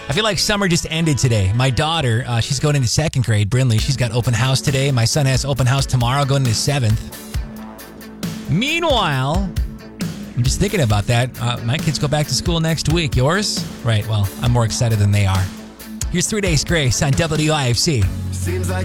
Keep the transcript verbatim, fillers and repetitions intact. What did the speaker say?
I feel like summer just ended today. My daughter, uh, she's going into second grade, Brinley. She's got open house today. My son has open house tomorrow, going into seventh. Meanwhile, I'm just thinking about that. Uh, my kids go back to school next week. Yours? Right, well, I'm more excited than they are. Here's Three Days Grace on W I F C. Seems like